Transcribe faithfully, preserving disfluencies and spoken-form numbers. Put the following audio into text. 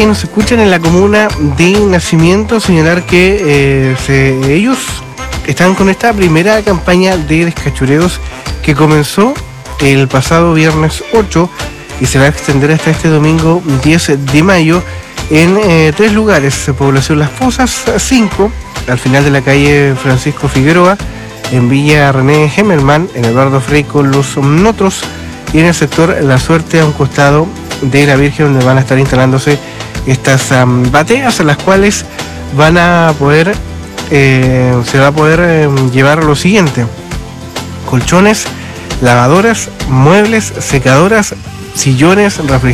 Que nos escuchan en la comuna de Nacimiento, señalar que eh, se, ellos están con esta primera campaña de descachureos que comenzó el pasado viernes ocho y se va a extender hasta este domingo diez de mayo en eh, tres lugares: población Las Pozas cinco, al final de la calle Francisco Figueroa, en Villa René Hemelman, en Eduardo Frei con Los Notros, y en el sector La Suerte, a un costado de la Virgen, donde van a estar instalándose estas um, bateas, a las cuales van a poder eh, se va a poder eh, llevar lo siguiente: colchones, lavadoras, muebles, secadoras, sillones, refrigeradores,